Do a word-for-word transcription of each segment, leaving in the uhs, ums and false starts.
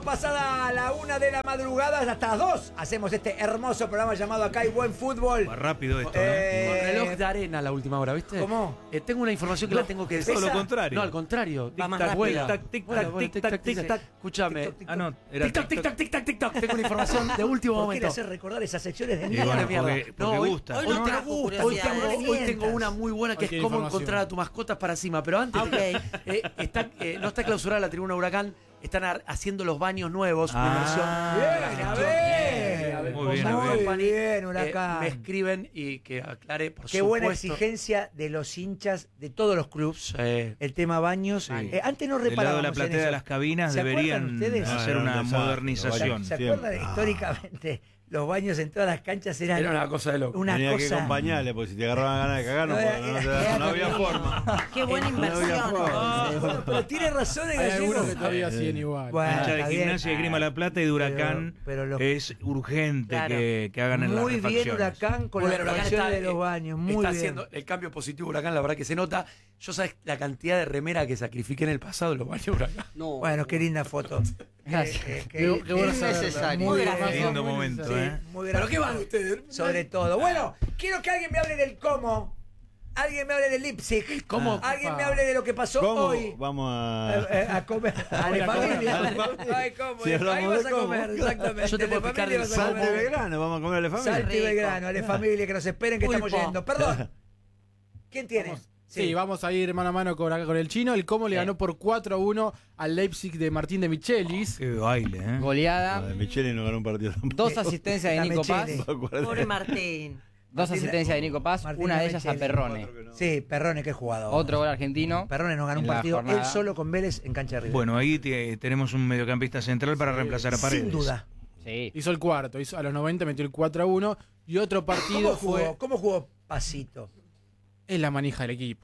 pasada la una de la madrugada, hasta las dos hacemos este hermoso programa llamado Acá hay buen fútbol. Va rápido esto, Eh, ¿no? Con reloj de arena la última hora, ¿viste? ¿Cómo? Eh, tengo una información que No, la tengo que decir. Todo lo contrario. No, al contrario. Va más Tic-tac, rápido. vuela. Tic-tac, tic-tac, Vuela, vuela, tic-tac, tic-tac, tic-tac. Escúchame. Tic-tac, Ah, no, era Tic-tac, tic-tac, tic-tac, tic-tac. Tengo una información de último ¿Por qué le momento. haces recordar esas secciones de Y mierda? bueno, de mierda. porque- porque hoy, gusta. Hoy, Hoy no no trajo trajo curiosidades. Hoy tengo, curiosidades. hoy tengo una muy buena que Hoy es tiene cómo información. encontrar a tu mascota para cima. Pero antes, Ok. eh, está, eh, no está clausurada la tribuna Huracán. Están ar- haciendo los baños nuevos. Ah. Una Bien, a inversión. ver. Muy bien, Muy a ver. bien, Eh, Huracán. me escriben y que aclare, por Qué supuesto. buena exigencia de los hinchas de todos los clubes. Sí. El tema baños. Sí. Eh, antes no Del lado reparábamos de la en platea eso. de las cabinas ¿Se acuerdan deberían ustedes? hacer Ah, una era un desastre. modernización. ¿Se Siempre. acuerdan? Históricamente, los baños en todas las canchas eran Era una cosa de loco. una Tenía que cosa. acompañarle, porque si te agarraban ganas de cagar, no, No, no, era- no te- era- no había era- forma. Qué buena No había inversión. forma. Bueno, pero tiene razón el Hay gallego. algunos que todavía siguen igual. Bueno, Hincha de está bien. Gimnasia de Grima La Plata y de Huracán. Pero- pero los- es urgente Claro. que, que hagan en las Muy bien refacciones. Huracán con Muy la bien, Huracán refacción está, de los eh, baños. Muy está bien. haciendo el cambio positivo Huracán, la verdad que se nota. Yo sabes la cantidad de remera que sacrifiqué en el pasado en los baños Huracán. No. Bueno, qué linda foto. Gracias. Eh, eh, qué- Qué- qué bueno eh, saberlo. Necesario. Muy Muy bien. gracioso. Lindo momento, Sí, ¿eh? muy ¿Pero gracioso. qué van ustedes? Sobre todo. Bueno, quiero que alguien me hable del cómo. Alguien me hable del Leipzig. ¿Cómo? Alguien me hable de lo que pasó ¿Cómo hoy. vamos A, a...? a- a comer. A la familia. Ay, ¿cómo? Si Ahí hablamos vas de a cómo. comer, exactamente. Yo te puedo De explicar familia del vas a Salte comer. Belgrano, vamos a comer a la familia. Salto y Rico. Belgrano, a la familia que nos esperen que Pulpo. estamos yendo. Perdón. ¿Quién tiene? Sí, vamos a ir mano a mano con, acá con el chino. El Como le ganó por cuatro a uno al Leipzig de Martín de Michelis. Qué baile, ¿eh? Goleada, Ah, Micheli no ganó un partido tampoco. dos asistencias de La Nico Paz, Mechele. Pobre Martín. dos Martín- asistencias de Nico Paz, Martín una de de ellas a Mechele. Perrone. Sí, Perrone, qué jugador. Otro gol argentino. Perrone nos ganó un en la partido jornada. él solo con Vélez en cancha de River. Bueno, ahí te- tenemos un mediocampista central para reemplazar a Paredes. Sin duda. Sí. Hizo el cuarto, hizo, a los noventa metió el cuatro a uno. Y otro ¿Cómo partido jugó? fue. ¿Cómo jugó Pasito? Es la manija del equipo.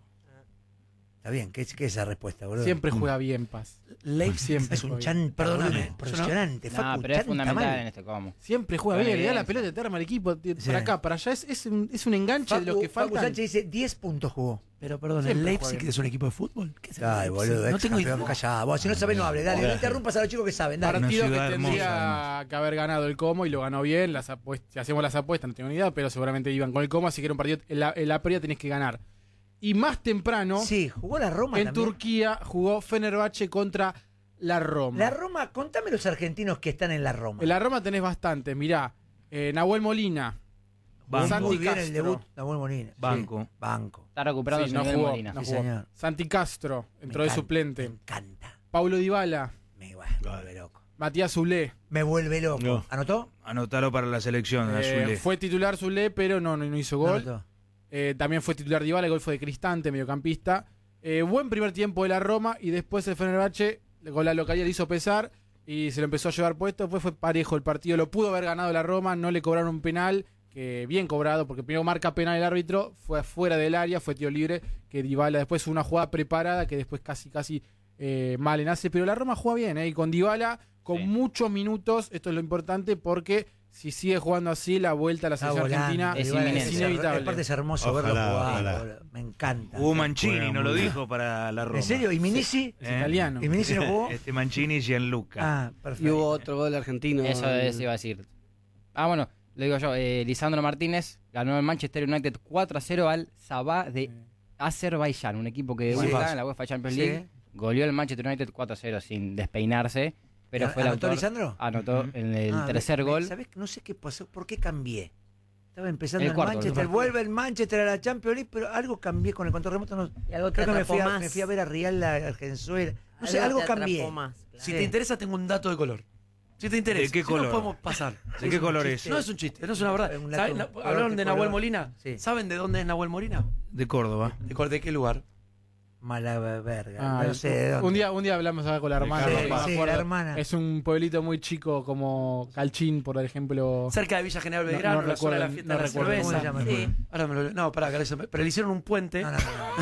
Está bien, ¿qué es, qué es esa respuesta, boludo? Siempre juega bien, Paz. Leipzig Siempre es un juega chanta, Perdóname, boludo, yo no- impresionante. No, Facu, pero es chanta fundamental mal. en este Como. Siempre juega Buena bien, le da la evidencia. pelota, te arma el equipo. t- Sí. Para acá, para allá. Es, es, un, es un enganche de los Facu, que Facu faltan. Sánchez dice diez puntos jugó. Pero perdón, Siempre el juega Leipzig bien. es un equipo de fútbol. ¿Qué es el Ay, Leipzig? boludo, No ex tengo campeón, idea. callá. Vos, si no sabés, no hable. Dale, no interrumpas a los chicos que saben. Dale. Una Partido que ciudad hermosa, tendría que haber ganado el Como y lo ganó bien. Las apuestas, si hacemos las apuestas, no tengo ni idea, pero seguramente iban con el Como, así que era un partido. En la, en la previa tenés que ganar. Y más temprano, Sí, jugó la Roma en también. Turquía, jugó Fenerbahce contra la Roma. La Roma, contame los argentinos que están en la Roma. En la Roma tenés bastantes. Mirá, eh, Nahuel Molina, Banco. Santi Muy bien Castro. el debut, Nahuel Molina. Sí, Banco. banco. Está recuperando Sí, su no nivel jugó, Molina. no Sí, jugó. señor. Santi Castro, entró Me de encanta, suplente. Me encanta. Paulo Dybala, Me, bueno, me vuelve loco. Matías Zulé. Me vuelve loco. No. ¿Anotó? Anotalo para la selección, Eh, Azulé. fue titular Zulé, pero no, no, no hizo gol. Anotó. Eh, también fue titular Dybala, el gol fue de Cristante, mediocampista. Eh, buen primer tiempo de la Roma y después el Fenerbahce con la localidad le hizo pesar y se lo empezó a llevar puesto. Después fue parejo el partido, lo pudo haber ganado la Roma, no le cobraron un penal, que bien cobrado, porque primero marca penal el árbitro, fue afuera del área, fue tiro libre, que Dybala después una jugada preparada que después casi casi eh, mal en hace, pero la Roma juega bien, eh, y con Dybala con Sí. muchos minutos, esto es lo importante, porque si sigue jugando así, la vuelta a la Está selección volando, argentina es Dybala, inminente. es inevitable. Aparte es hermoso Ojalá, verlo jugar. ojalá. boludo. Me encanta. Hubo Mancini, Juega no lo muy bien. dijo para la Roma. ¿En serio? ¿Y Minisi? Es italiano. ¿Y Minisi no jugó? Este Mancini y Gianluca. Ah, Y perfecto. hubo otro gol argentino. Eso es, iba a decir. Ah, bueno, lo digo yo. Eh, Lisandro Martínez ganó el Manchester United cuatro a cero al Sabah de Azerbaiyán, un equipo que Sí. debuta en la UEFA Champions Sí. League. Goleó el Manchester United cuatro a cero sin despeinarse, pero fue el ¿Anotó autor. Lisandro? Anotó Ujú. en el Ah, tercer me- me- gol. ¿Sabés? No sé qué pasó, por qué cambié. Estaba empezando El el, cuarto, Manchester, el cuarto. vuelve el Manchester a la Champions League, pero algo cambié con el control remoto. No, Y algo te creo que me atrapó fui, a, más. me fui a ver a Real la Argenzuela. No sé, algo te atrapó cambié. más, claro. Si Sí. te interesa, tengo un dato de color. Si te interesa. ¿De qué si color? No podemos pasar. ¿De qué color es? chiste. No es un chiste, no es una verdad. Es un ¿Saben? dato- Na- ¿Hablaron ¿qué de color? Nahuel Molina? Sí. ¿Saben de dónde es Nahuel Molina? De Córdoba. ¿De, cor- de qué lugar? Mala verga. Ah, no sé de dónde. un día un día hablamos acá con la hermana. Carlos no me Paz. Sí, acuerdo. la hermana. Es un pueblito muy chico como Calchín, por ejemplo. Cerca de Villa General No- Belgrano, no la zona de la recuerdo- fiesta no de la recuerdo cerveza. cómo se llama el Sí. Ahora me lo, no, pará, que eso me- pero le hicieron un puente. No, no,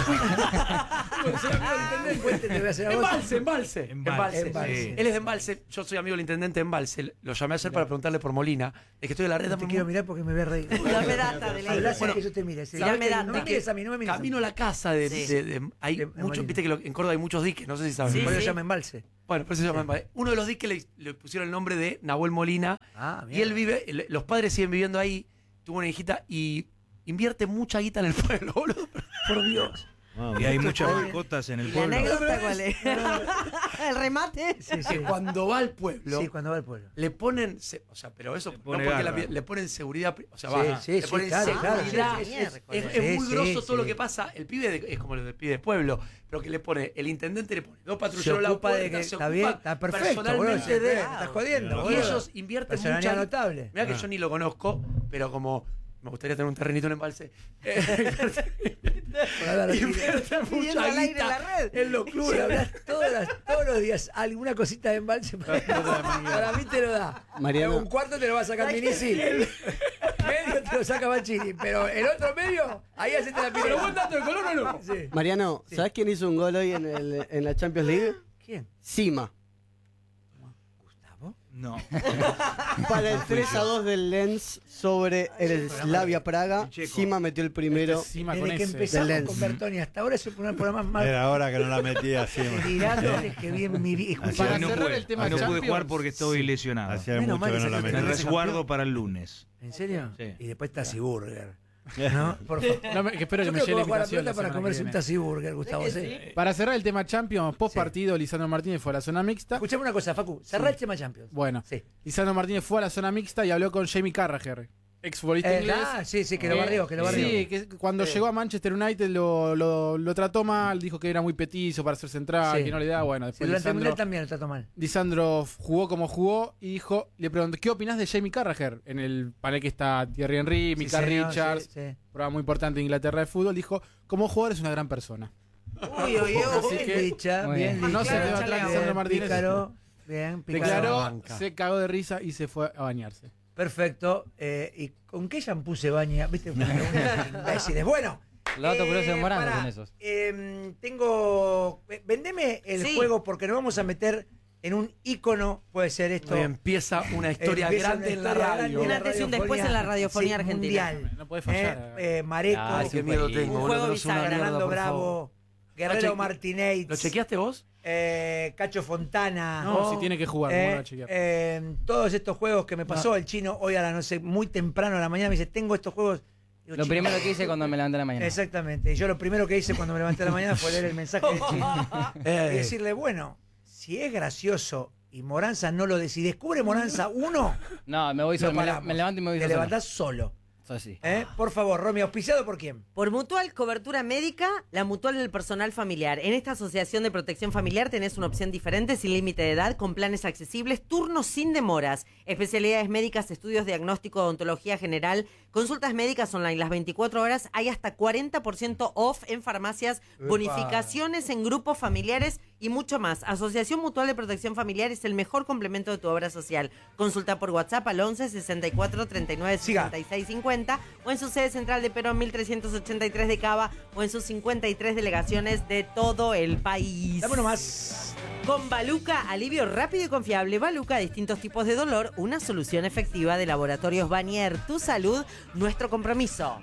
no. Soy amigo del intendente, cuente, te voy a hacer a vos. Embalse, embalse. Embalse, Embalse. sí. Él es de Embalse, yo soy amigo del intendente de Embalse. Lo llamé ayer para preguntarle por Molina. Es que estoy en la red. No te quiero mirar porque me voy a reír. Dame data de la Hablá idea. sin que yo te mire. sí. Dame No data. me mires a mí, no me mires a mí. Camino a la casa de, Sí. de- de- ahí, De- mucho, Molina. viste que lo- en Córdoba hay muchos diques, no sé si sabes. Sí, Por eso sí. se llama embalse. Bueno, por eso se llama embalse. Uno de los diques le, le pusieron el nombre de Nahuel Molina. Ah, Y él vive, el- los padres siguen viviendo ahí, tuvo una hijita y invierte mucha guita en el pueblo, boludo. Por Dios. Vamos. Y hay muchas mascotas en el ¿Y la pueblo. anécdota cuál es? ¿El remate? Sí, sí. Que cuando va al pueblo, Sí, cuando va al pueblo. le ponen, se- o sea, pero eso, Le no pone porque la garra. pi- le ponen seguridad, pri- o sea, Sí, va, sí, le sí, ponen claro, claro, seguridad. sí, sí, sí. Es, es Sí, muy sí, grosso todo lo sí. que pasa. El pibe de- es como el del pibe de pueblo, pero que le pone, el intendente le pone dos Se patrulleros a la ocupa de puerta, que se está ocupa bien, está perfecto, boludo. personalmente Sí, de... me estás jodiendo, Y boludo. ellos invierten Personalidad mucha... notable. Mirá que Ah. yo ni lo conozco, pero como me gustaría tener un terrenito en embalse. Ahora, Invierte Pidiendo mucha al aire guita la red. en los Club, clubes. hablas todas las- todos los días alguna cosita de embalse para, para mí te lo da. Mariano. Un cuarto te lo va a sacar Minisi. Medio te lo saca Banchini, pero el otro medio, ahí hacete la Pero buen pirata. dato de color o no. Sí. Mariano, ¿sabes quién hizo un gol hoy en, el, en la Champions League? ¿Quién? Sima. ¿Gustavo? No. Para el tres a dos del Lens sobre el Slavia Praga, Checo. Sima metió el primero. Encima con Desde que ese. empezamos Del con Lens. Bertoni hasta ahora es uno de los programas más Era ahora que no la metía así. tirándoles que bien mi vida. Así Para Hoy no cerrar pude, el tema hoy no pude Champions, jugar porque estoy lesionado. Hacía Menos mucho mal que que no la se Me Pero metía. resguardo para el lunes. ¿En serio? Sí. Y después Tassi Burger. ¿No? Por favor. No, me- que espero que Yo me creo que llegue va la a jugar a la invitación pelota la para semana comerse que un viene. Tassi Burger, Gustavo. Sí. Para cerrar el tema Champions, post partido, Lisandro Martínez fue a la zona mixta. Escuchame una cosa, Facu. Cerrá el tema Champions. Bueno, Sí. Lisandro Martínez fue a la zona mixta y habló con Jamie Carragher, ex futbolista Eh, inglés. ah, sí, sí, que lo Eh, barrió, que lo barrió. Sí, que cuando Sí. llegó a Manchester United lo, lo, lo trató mal, dijo que era muy petizo para ser central, Sí. que no le da. Bueno, Sí, después durante el Mundial Lisandro, también lo trató mal. Lisandro jugó como jugó y dijo, le preguntó, ¿qué opinás de Jamie Carragher? En el panel que está Thierry Henry, Sí, Mika señor, Richards, sí, sí. programa muy importante de Inglaterra de fútbol, dijo, como jugador es una gran persona. Uy, uy, uy. Así Bien que- dicha, Muy bien bien. No se dicha. quedó atrás Lisandro Bien, Martínez. Pícaro, bien, pícaro. Declaró, banca. se cagó de risa y se fue a bañarse. Perfecto. Eh, ¿Y con qué shampoo se baña? ¿Viste? Imbéciles. Bueno. Los datos curiosos de Morán pará, son esos. eh, tengo. eh, Vendeme el Sí. juego porque nos vamos a meter en un ícono. Puede ser esto. Hoy empieza una historia Empieza grande una en la historia grande radio. en Un la antes y un después radiofonía, en la radiofonía sí, argentina. mundial. No puede fallar. Eh, eh, Mareco, Ay, Qué miedo Un tengo, juego boludo, no es una bisagra. mierda, Fernando por favor. Bravo, Guerrero cheque- Martínez, ¿Lo chequeaste vos? eh, Cacho Fontana. No, si tiene que jugar, ¿cómo Eh, no va a chequear? eh, todos estos juegos que me pasó el chino hoy a la no sé, muy temprano a la mañana me dice, tengo estos juegos. Digo, Lo "Chino". primero que hice cuando me levanté a la mañana. Exactamente. Y yo lo primero que hice cuando me levanté a la mañana fue leer el mensaje del chino. Y Eh, decirle, bueno, si es gracioso y Moranza no lo decide, descubre Moranza uno, No, me voy lo solo. Me, le- paramos. me levanto y me voy Te solo. levantás solo. Eso sí. ¿Eh? Por favor, Romy, ¿auspiciado por quién? Por Mutual Cobertura Médica, la Mutual del Personal Familiar. En esta asociación de protección familiar tenés una opción diferente, sin límite de edad, con planes accesibles, turnos sin demoras, especialidades médicas, estudios, diagnóstico, odontología general, consultas médicas online las veinticuatro horas, hay hasta cuarenta por ciento off en farmacias, Epa. bonificaciones en grupos familiares y mucho más. Asociación Mutual de Protección Familiar es el mejor complemento de tu obra social. Consulta por WhatsApp al once sesenta y cuatro treinta y nueve Siga. sesenta y seis cincuenta o en su sede central de Perón mil trescientos ochenta y tres de Cava o en sus cincuenta y tres delegaciones de todo el país. Dame uno más. Con Baluca, alivio rápido y confiable. Baluca, distintos tipos de dolor, una solución efectiva de Laboratorios Banier. Tu salud, nuestro compromiso.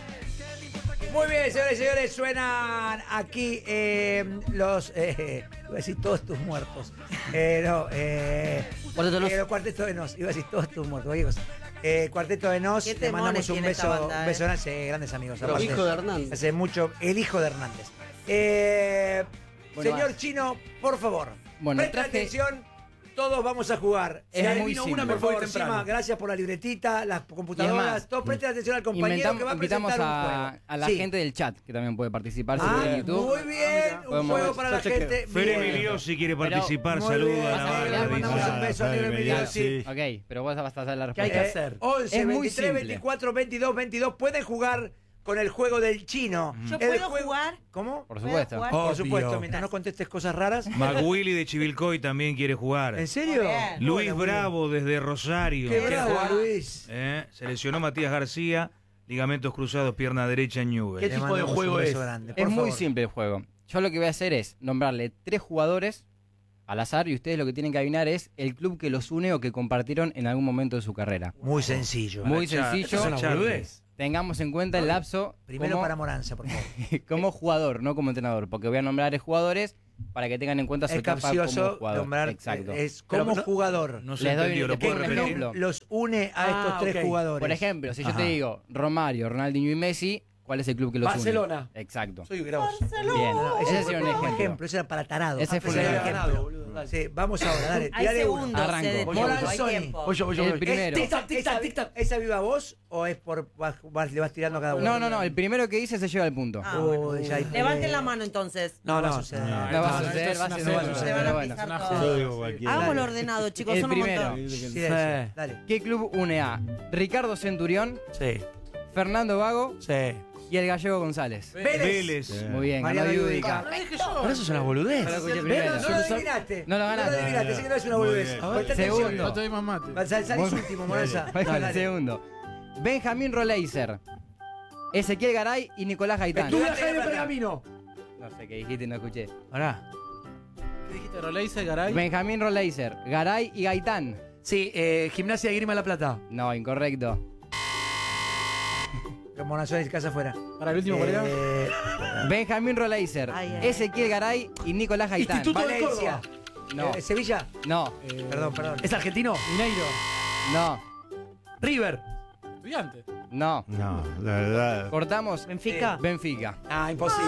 Muy bien, señores y señores, suenan aquí eh, los, eh, iba a decir todos tus muertos. Eh, no, eh, Cuarteto de Nos. eh, los cuartetos de Nos, iba a decir todos tus muertos. cualquier cosa. Eh, Cuarteto de Nos, Qué le temones mandamos un tiene esta beso, banda, un eh. beso grande, sí, grandes amigos. El aparte. hijo de Hernández. Hace mucho, el hijo de Hernández. Eh, Bueno, señor va. Chino, por favor, Bueno, presta traje- atención. Todos vamos a jugar. Es Si muy adivino simple. una, por Me voy favor, temprano. Sima, gracias por la libretita, las computadoras. más, Todos presten atención al compañero Inventam- que va a invitamos presentar a, un juego. a la Sí. gente del chat que también puede participar si Ah, quiere en YouTube. muy bien, un Podemos- juego para la yo chequeo. gente. Fer Bien. Emilio, si quiere Pero- participar, Muy saluda bien, a la Vas a banda. ver, le mandamos dice, un beso a Fer Emilio Emilio, Emilio, sí. sí. Ok, pero vos vas a hacer la ¿Qué hay respuesta. que hacer? once, Es muy veintitrés, simple. veinticuatro, veintidós, veintidós. Pueden jugar con el juego del chino. ¿Yo El puedo juego- jugar? ¿Cómo? Por ¿Puedo supuesto. jugar? Por Obvio. supuesto, mientras no contestes cosas raras. McWilly de Chivilcoy también quiere jugar. ¿En serio? Muy bien. Luis Bueno, muy Bravo desde Rosario. bien. Qué ¿Quiere bravo, jugar? Luis. Eh, Se lesionó Matías García, ligamentos cruzados, pierna derecha en ¿Qué Newell. Le tipo de mandamos juego un beso es? grande, Es por muy favor. simple el juego. Yo lo que voy a hacer es nombrarle tres jugadores al azar y ustedes lo que tienen que adivinar es el club que los une o que compartieron en algún momento de su carrera. Muy sencillo. Muy Para echar- sencillo. ¿Eso es una Charlie. boludez? tengamos en cuenta el lapso Primero como, para Moranza, por favor. como jugador, no como entrenador, porque voy a nombrar jugadores para que tengan en cuenta su Es etapa capcioso como jugador. nombrar, Exacto. eh, es como Pero no- jugador. No se Les doy entendió, un- ¿lo puedo un repetir? ejemplo. Los une a estos Ah, tres ok. jugadores. Por ejemplo, si yo Ajá. te digo Romario, Ronaldinho y Messi, ¿cuál es el club que los Barcelona. une? Exacto. Soy grosso. Bien, No, ese ese sería un fue ejemplo. ejemplo, ese era para tarados. Ese fue Ese un era ejemplo. Ganado, boludo, dale. Sí, vamos ahora, dale. Hay tirale uno. segundos, Arranco. se detiene, Voy yo, hay voy yo. tiempo. Voy yo, voy yo. El voy yo. primero. Tic tac, tic tac, tic tac. ¿Esa viva voz o es por vas- vas- le vas tirando a cada uno? No, no, no, el primero que hice se lleva el punto. Ah, Uy, bueno. ya hay- Levanten la mano entonces. No, va a no. suceder. No, No va a no, suceder, esto va a es una ser- no va a selva. suceder, Se van a pero bueno. pisar Una todos. Yo digo cualquiera. Hagámoslo ordenado, chicos, El son un primero. montón. Silencio, Sí. dale. ¿Qué club une a Ricardo Centurión, Sí, Fernando Vago sí. y el gallego González? Vélez. Vélez. Sí. Muy bien, Mariano ganó Yudica. Yudica. Pero eso es una boludez. Pero escuché No, primero. no lo adivinaste. No lo ganaste. No lo adivinaste, sé que no es una Muy boludez. bien. Presta Segundo. atención. No te doy más mate. Sal- Salís Muy- último, Moranza. Vaya el Dale. segundo. Benjamín Roleiser, Ezequiel Garay y Nicolás Gaitán. Estudia Jaime Pergamino. No sé qué dijiste y no escuché. Ahora. ¿Qué dijiste? Roleiser, Garay. Benjamín Roleiser, Garay y Gaitán. Sí, eh, Gimnasia de Grima de La Plata. No, incorrecto. Moranza y casa afuera. Para el último, ¿cuál era? Eh, Benjamín Roleiser, Ay, ay. Ezequiel Garay y Nicolás Gaitán. Instituto de Valencia. No, Eh, Sevilla. no, Eh, Perdón, perdón. ¿Es argentino? Mineiro. no, River. Estudiante. no. No, la verdad. Cortamos. Benfica. Benfica. Ah, imposible.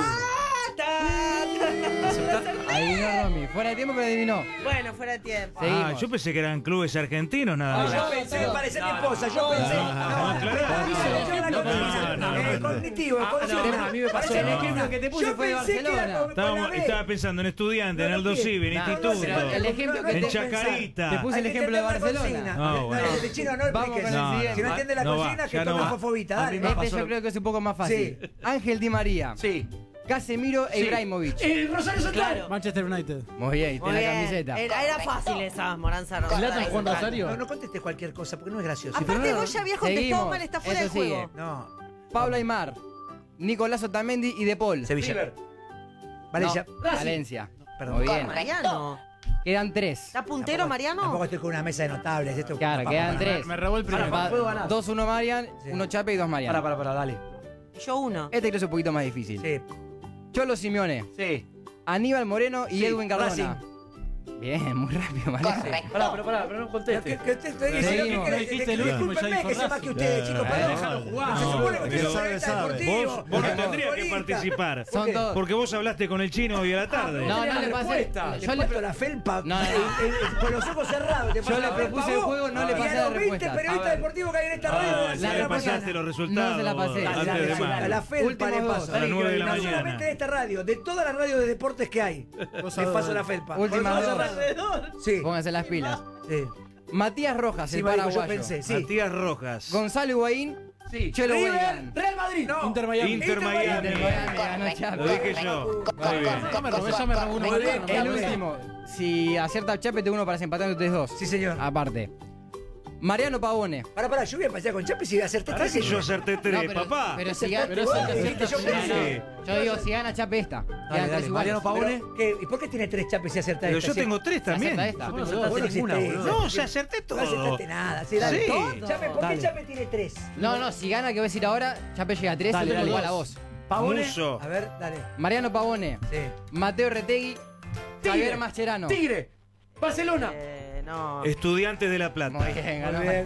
Adivinó Romy. Fuera de tiempo, pero adivinó. Bueno, fuera de tiempo. Ah, Seguimos. yo pensé que eran clubes argentinos nada más. Yo pensé, parece mi esposa, yo pensé. no, claro. No, No, no, no, eh, cognitivo, no, consciente. a mí me pasó. Parece El mi ejemplo esposa. que te puse Yo fue de pensé que era Barcelona. con- con la Estábamos, B. estaba pensando en estudiantes, en No, Aldo no, Civi, en no, no, instituto. no, no, El ejemplo que En te- Chacarita. te puse Hay el que ejemplo de entender la Barcelona. consigna. No, bueno. Dale, chino, no Vamos expliques. con el No, siguiente. Si no entiende la No va, consigna, que ya no toma va. fofobita. A Dale. mí me Este pasó yo lo- creo que es un poco más fácil. Sí. Ángel Di María, Sí. Casemiro e Sí. Ibrahimovic. El Rosario Central. Claro. Manchester United. Muy bien, Muy tiene la bien. camiseta. Era, era fácil esa, Moranza. No. ¿Zlatan Juan Rosario? No, no contestes cualquier cosa porque no es gracioso. Aparte, vos ya habías contestado Seguimos. mal, está fuera de Eso sigue. juego. No. Pablo Aymar, Nicolás Otamendi y De Paul. Sevilla. River. Valencia. No, Valencia. Perdón. Muy bien. Mariano. Quedan tres. ¿Está puntero, Mariano? Tampoco estoy con una mesa de notables. Esto es Claro, una quedan papa. tres. Me robó el primero. Va- puedo ganar. Dos, uno Marian, Sí. uno Chape y dos Marian. Para, para, para, dale. Yo uno. Este creo que es un poquito más difícil. Sí. Cholo Simeone, Sí. Aníbal Moreno y Sí, Edwin Cardona. Racing. Bien, muy rápido, Valencia. Pará, pero pará, pero no Que- conteste. que usted estoy diciendo Seguimos. que- que- Dijiste que- el último, ya discúlpenme dijo que sé más Racing. que ustedes, chicos, Claro. para Eh, déjalo jugar. Se no, supone que pero usted es sabe, periodista sabe. deportivo. Vos, vos no es tendrías que futbolista. participar. ¿Por Son qué? todos. Porque vos hablaste con el chino hoy a la tarde. No, no Tenés le la pasé. respuesta. Te Yo he le, puesto la felpa No, no, no. eh, eh, con los ojos cerrados. Te Yo paso le la propuse felpa el vos, juego, no le y pasé a la los veinte respuesta. periodistas A ver. deportivos que hay en esta radio. Ah, de ya las le seis de la pasaste mañana. los resultados. No se la pasé. Dale, Antes dale, de dale, a mañana. la felpa Último le dos. paso. A las nueve de la No mañana. solamente de esta radio, de todas las radios de deportes que hay. Le Dos a dos. paso la felpa. Última Por eso dos. cerrado. Sí, Pónganse las pilas. sí. Matías Rojas, Sí, el marico, yo paraguayo. pensé, sí. Matías Rojas. Gonzalo Higuaín, Sí. Chelo River, Weigan. Real Madrid. No. Inter Miami. Inter Miami. Inter Miami, ganó Chape. Lo dije yo. Muy bien. Ya me robé, ya me robó uno. Muy bien, No, El no, no. último. Si acierta Chape, tengo uno para desempatar entre ustedes dos. Sí, señor. Aparte. Mariano Pavone. Pará, pará, yo voy a pasar con Chapis y acerté Pará tres. que yo acerté tres, No, pero- papá. Pero si gana. Pero es el que acierta Yo primero. pensé. Yo digo, si gana Chape esta. Dale, Quedan dale, tres iguales. Mariano Pavone. Pero, ¿qué? ¿Y por qué tiene tres Chapis y acerta Pero esta? yo Sí. tengo tres Si acierta también. esta. Vos no Vos acertaste no ninguna, hiciste boludo. No, ya acerté No todo. acertaste nada. Sí, dale. Sí. Chape, ¿por qué Dale. Chape tiene tres? No, no, si gana, que voy a decir ahora, Chape llega a tres, Dale, y dale. igual a vos. Pavone. Muso. A ver, dale. Mariano Pavone, Sí. Mateo Retegui, Tigre. Javier Mascherano. Tigre. Barcelona. Eh, no. Estudiantes de La Plata. Muy bien, ganó. Muy bien.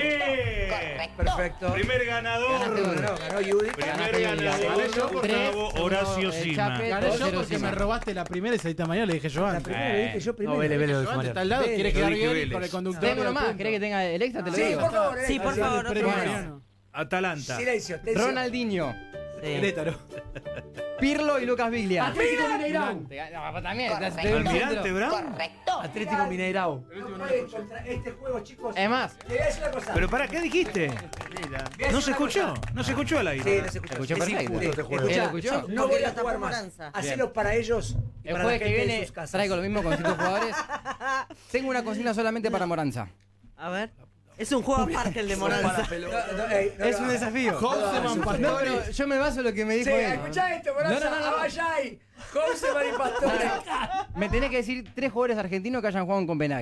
¡Gané! Perfecto. Primer ganador. Ganaste uno. Ganó, ganó Judy. Primer Ganaste, ganador. Gané yo. Gustavo Tres, Horacio uno, el Sima. Chape. Gané yo Cero, porque Sima. me robaste la primera y saliste a mañana le dije yo La antes. primera le dije yo primero. No, Vélez, Vélez. Yo antes está al lado, Vélez. quiere Yo quedar dije bien y Vélez. con el conductor. Tengo del nomás, punto. ¿querés que tenga el extra? Te lo Sí, digo. por favor. Sí, por Alexis. favor, no te Premio vayas. Mariano. Atalanta. Silencio, atención. Ronaldinho, Sí. Querétaro. Pirlo y Lucas Viglia. Atlético Mineirao. Te gan- No, también. te- te doy un Almirante centro. Brown. Atlético Mineirao. No pueden contra este juego, chicos. Es más, Te voy a decir una cosa. Pero para, ¿qué dijiste? Voy a decir ¿No se una escuchó? cosa. ¿No se escuchó al Sí, aire? no se escuchó. Escuché Es perfecto. injusto Sí. este juego. ¿Él Escuchá, escuchó? yo no Porque voy lo a tapó jugar más. Moranza. Hacelo para ellos y el para la jueves que gente de viene sus casas. traigo lo mismo con distintos jugadores. Tengo una consigna solamente para Moranza. A ver. Es un juego aparte el de Moranza. No, no, ey, no, Es no. un desafío. José No, Pastore. pero yo me baso en lo que me dijo Sí, él. escuchá esto, Moranza. No, no, no, no. Aballay, José Mari Pastore. Me tenés que decir tres jugadores argentinos que hayan jugado en Copenhague.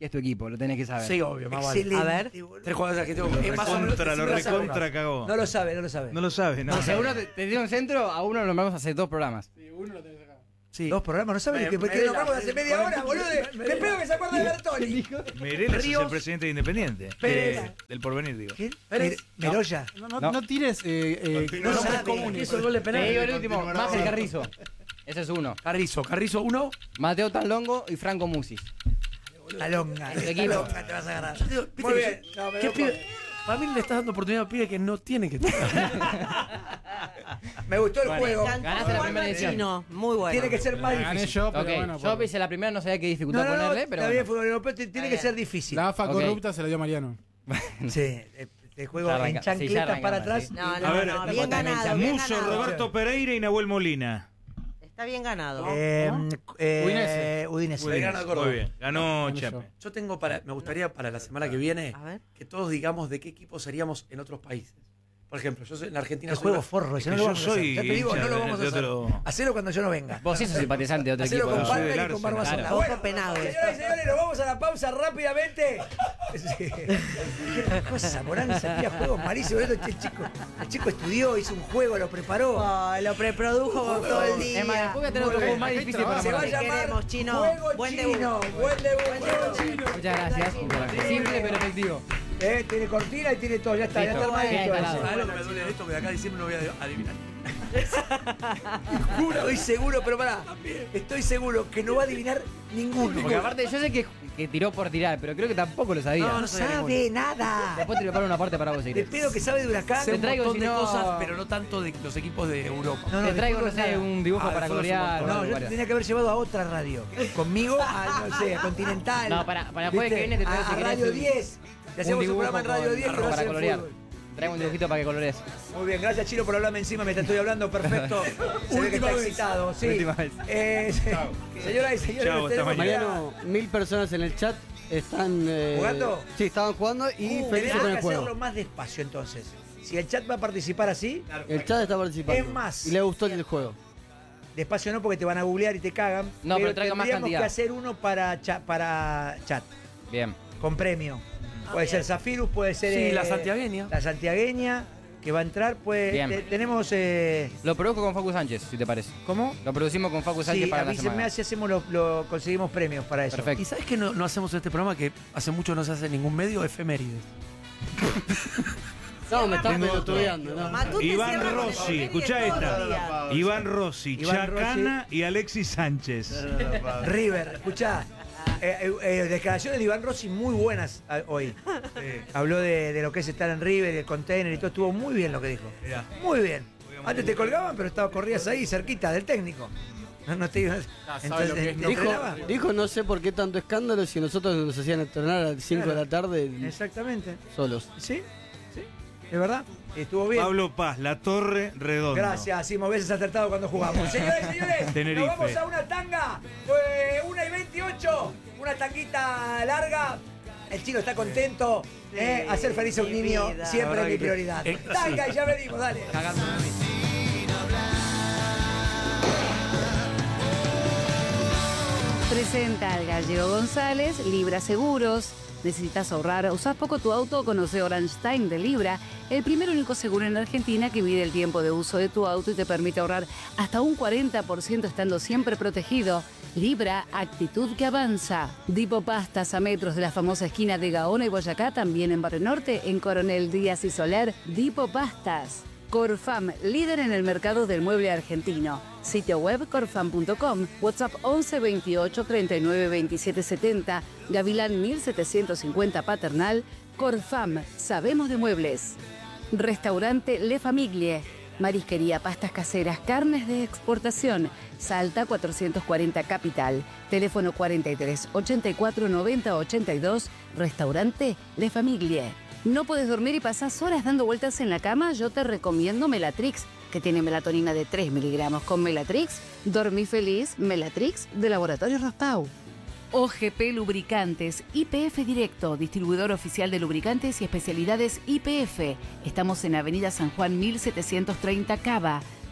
que es tu equipo, lo tenés que saber. Sí, obvio, más vale. Excelente, A ver. boludo. Tres jugadores argentinos. Lo Es más o menos- recontra, lo sí lo sabemos. recontra cagó. No lo sabe, no lo sabe. No lo sabe, ¿no? No, seguro te, te dieron centro, a uno lo nombramos hace dos programas. Sí. Dos programas, no sabe Me- que, que Medela. lo nombramos hace media hora, boludo. Te pedo que se acuerda de Bertoli. Mereles es Ríos. el presidente de Independiente. Pérez. De- del porvenir, digo. ¿Quién? Pérez. Mer- Meroya. No, no, No. no tires eh, eh, Continúa. No nombres sabe. comunes. Hizo el gol de Te penal. digo el último, Continúa, Mángel no. Carrizo. Ese es uno. Carrizo. Carrizo uno. Mateo Tanlongo y Franco Musis. La longa. Ese La equipo. longa te vas a agarrar. Yo te digo, ¿viste Muy que bien. yo- No, me ¿qué lo pibe? pongo. Para mí le estás dando oportunidad a pibes que no tienen que tocar. Me gustó el Bueno, juego. Cantó Ganaste la Juan primera edición. Chino. Muy bueno. Tiene que ser más Gané difícil. yo, pero Ok, bueno. yo por- hice la primera, no sabía qué dificultad No, no, no, ponerle, pero está bien, bueno. fútbol europeo te- tiene que ser difícil. La AFA Ok. corrupta se la dio Mariano. Sí, eh, te juego Ya en arranca- sí, ya chancletas arrancamos, para atrás. sí. No, A no, ver, no. la Bien ganado. Bien Muso, ganado. Roberto Pereira y Nahuel Molina. Está bien ganado. Eh, eh, Udinese. Udinese. Le gana Córdoba. Muy bien. Ganó Gané Chape. yo. Yo tengo para, me gustaría para la semana que viene A ver. que todos digamos de qué equipo seríamos en otros países. Por ejemplo, yo soy, en la Argentina El soy juego brasi- forro, ese no que lo yo vamos a hacer. soy Ya te digo, no hincha lo de- vamos a de hacer. otro- Hacelo cuando yo no venga. Vos sí sos simpatizante de otro Hacelo equipo. con ¿no? soy del Palmer y con Arsenal. Barbazola. Claro. Bueno, Ojo penado. señoras y señores, nos vamos a la pausa rápidamente. Sí. Qué cosa, Morán se tira juegos malísimos. El chico, el chico estudió, hizo un juego, lo preparó. Ay, lo preprodujo todo el día. Es más, después voy a tener otro juego más difícil para Se va a Morán. llamar Queremos, Chino. Juego Buen Chino. debut. Buen debut, Juego Chino. Muchas gracias. Simple pero efectivo. Eh, tiene cortina y tiene todo. Ya está, ya Listo. está Bien armadito. instalado. ¿Sabes lo que me duele de esto? Que de acá a diciembre no voy a adivinar. Estoy seguro, pero pará. Estoy seguro que no va a adivinar ninguno. Porque aparte yo sé que, que tiró por tirar, pero creo que tampoco lo sabía. No, no sabe nada. Después te preparo una parte para vos, si Te querés. pido que sabe de Huracán. Sé Te un traigo, montón si de no- cosas, pero no tanto de los equipos de Europa. No, no, Te de traigo, no fútbol sé, nada. un dibujo Ah, de para fútbol es un colorear. montón. No, algo yo te variado. tenía que haber llevado a otra radio. Conmigo, a, no sé, a Continental. No, para- para el jueves ¿Viste? que viene te traigo, a, si a querés, Radio un- diez. Te hacemos un dibujo programa en Radio con- diez, pero para no hace colorear. fútbol. Traigo un dibujito para que colorees. Muy bien, gracias Chino por hablarme encima mientras estoy hablando, perfecto. Se ve que está excitado, sí. Última vez. Eh, señoras y señores, Chao, nos hasta tenemos mañana. que ir a- Mariano, mil personas en el chat están. eh, ¿Jugando? Sí, estaban jugando y Uh, felices tenemos con que el hacerlo juego. más despacio entonces. Si el chat va a participar así, El chat está participando. Es más. Y le gustó el juego. despacio no porque te van a googlear y te cagan. No, pero traiga más tendríamos cantidad. que hacer uno para, cha- para chat, Bien. con premio. Puede ser Zafirus, puede ser... Sí, eh, la santiagueña. La santiagueña, que va a entrar, pues... Bien. te- tenemos... Eh, Lo produzco con Facu Sánchez, si te parece. ¿Cómo? Lo producimos con Facu Sánchez Sí, para la avísenme semana. si hacemos lo, lo- conseguimos premios para eso. Perfecto. ¿Y sabes que no, no hacemos en este programa que hace mucho no se hace en ningún medio? Efemérides. No, me están Tengo otro. pelotudeando, ¿no? Matute Iván cierra con Rossi, efemérides escuchá todos esta. los días. Iván Rossi, Iván Chacana y Alexis Sánchez. River, escuchá. Eh, eh, eh, declaraciones de Iván Rossi muy buenas ah, hoy. Habló de, de lo que es estar en River, el container y todo. Estuvo muy bien lo que dijo. Mirá. Muy bien. Antes te colgaban, pero estaba, corrías ahí cerquita del técnico. No, no te iba. sabe lo que es, ¿te ¿no? Dijo, entrenaba? dijo no sé por qué tanto escándalo si nosotros nos hacían entrenar a las cinco de la tarde Exactamente. solos. ¿Sí? ¿Sí? ¿Es verdad? Estuvo bien. Pablo Paz, La Torre Redonda. Gracias, Simo, veces acertado cuando jugamos. Señores y señores, Tenerife. nos vamos a una tanga. Eh, una y veintiocho. Una tanguita larga. El chino está contento. eh, hacer feliz a un mi niño vida. siempre La es mi verdad que- prioridad. eh, Tanga y ya venimos, dale. Presenta al Gallego González, Libra Seguros. ¿Necesitas ahorrar? ¿Usás poco tu auto? Conoce Orange Time de Libra, el primer y único seguro en Argentina que mide el tiempo de uso de tu auto y te permite ahorrar hasta un cuarenta por ciento estando siempre protegido. Libra, actitud que avanza. Dipo Pastas a metros de la famosa esquina de Gaona y Boyacá, también en Barrio Norte, en Coronel Díaz y Soler. Dipo Pastas. Corfam, líder en el mercado del mueble argentino. Sitio web corfam punto com, WhatsApp once veintiocho treinta y nueve veintisiete setenta, Gavilán mil setecientos cincuenta Paternal. Corfam, sabemos de muebles. Restaurante Le Famiglie. Marisquería, pastas caseras, carnes de exportación. Salta cuatrocientos cuarenta Capital. Teléfono cuarenta y tres ochenta y cuatro noventa ochenta y dos. Restaurante Le Famiglie. ¿No puedes dormir y pasás horas dando vueltas en la cama? Yo te recomiendo Melatrix, que tiene melatonina de tres miligramos. Con Melatrix, dormí feliz. Melatrix de Laboratorio Raspau. O G P Lubricantes, I P F Directo, distribuidor oficial de lubricantes y especialidades I P F. Estamos en Avenida San Juan mil setecientos treinta Cava.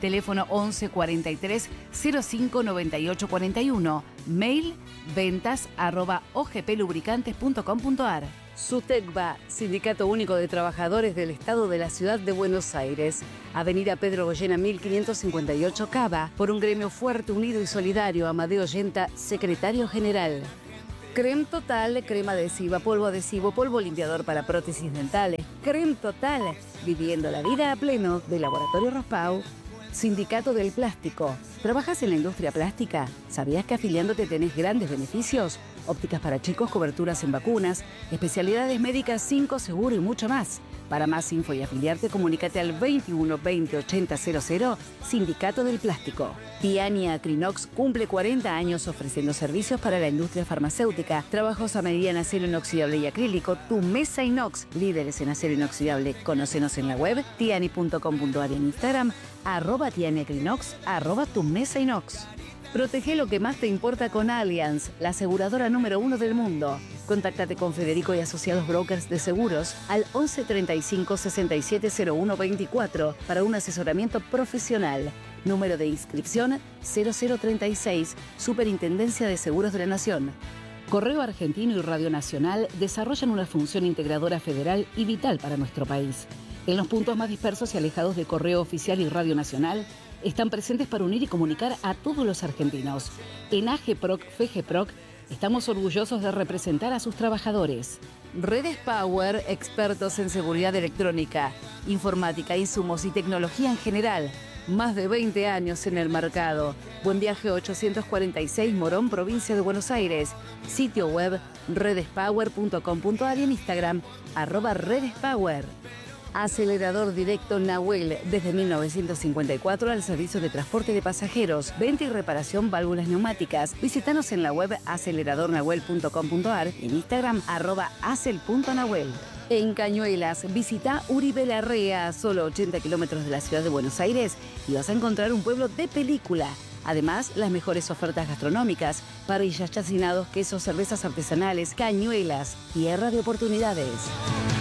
Teléfono once cuarenta y tres cero cinco noventa y ocho cuarenta y uno. Mail ventas arroba ogplubricantes punto com punto ar. SUTECBA, Sindicato Único de Trabajadores del Estado de la Ciudad de Buenos Aires. Avenida Pedro Goyena mil quinientos cincuenta y ocho, Cava. Por un gremio fuerte, unido y solidario. Amadeo Yenta, Secretario General. Creme Total, crema adhesiva, polvo adhesivo, polvo limpiador para prótesis dentales. Creme Total, viviendo la vida a pleno, de Laboratorio Rospau. Sindicato del Plástico. ¿Trabajas en la industria plástica? ¿Sabías que afiliándote tenés grandes beneficios? Ópticas para chicos, coberturas en vacunas, especialidades médicas, cinco seguro y mucho más. Para más info y afiliarte, comunícate al veintiuno veinte ochenta cero cero, Sindicato del Plástico. Tiani Acrinox cumple cuarenta años ofreciendo servicios para la industria farmacéutica, trabajos a medida en acero inoxidable y acrílico, tu mesa inox, líderes en acero inoxidable. Conócenos en la web tiani punto com punto ar y en Instagram, arroba Tiani Acrinox, arroba tu mesa inox. Protege lo que más te importa con Allianz, la aseguradora número uno del mundo. Contáctate con Federico y Asociados Brokers de Seguros al once treinta y cinco sesenta y siete cero uno veinticuatro para un asesoramiento profesional. Número de inscripción cero cero treinta y seis, Superintendencia de Seguros de la Nación. Correo Argentino y Radio Nacional desarrollan una función integradora federal y vital para nuestro país. En los puntos más dispersos y alejados de Correo Oficial y Radio Nacional, están presentes para unir y comunicar a todos los argentinos. En AGEPROC, FEGEPROC, estamos orgullosos de representar a sus trabajadores. Redes Power, expertos en seguridad electrónica, informática, insumos y tecnología en general. Más de veinte años en el mercado. Buen Viaje ochocientos cuarenta y seis, Morón, provincia de Buenos Aires. Sitio web redespower punto com punto ar y en Instagram, arroba redespower. Acelerador Directo Nahuel, desde mil novecientos cincuenta y cuatro al servicio de transporte de pasajeros, venta y reparación válvulas neumáticas. Visítanos en la web acelerador nahuel punto com punto ar y en Instagram arroba acel punto nahuel. En Cañuelas, visita Uribe Larrea, solo ochenta kilómetros de la ciudad de Buenos Aires, y vas a encontrar un pueblo de película. Además, las mejores ofertas gastronómicas, parrillas, chacinados, quesos, cervezas artesanales. Cañuelas, tierra de oportunidades.